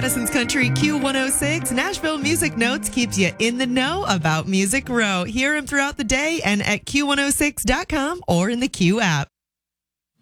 Madison's Country Q106. Nashville Music Notes keeps you in the know about Music Row. Hear him throughout the day and at Q106.com or in the Q app.